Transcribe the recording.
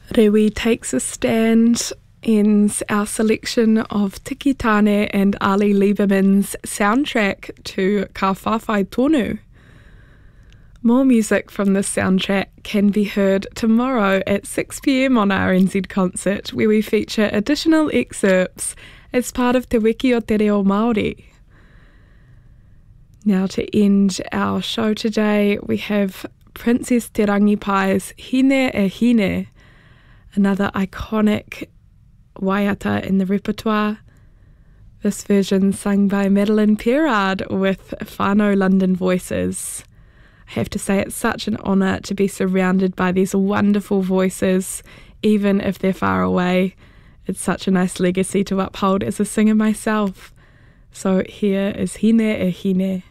Rewi takes a stand ends our selection of Tiki Tane and Ali Lieberman's soundtrack to Ka Whawhai Tonu. More music from this soundtrack can be heard tomorrow at 6 p.m. on RNZ Concert, where we feature additional excerpts as part of Te Wiki o Te Reo Māori. Now, to end our show today, we have Princess Te Rangipai Hine e Hine, another iconic waiata in the repertoire. This version sung by Madeleine Perard with whānau London voices. I have to say it's such an honour to be surrounded by these wonderful voices, even if they're far away. It's such a nice legacy to uphold as a singer myself. So here is Hine e Hine.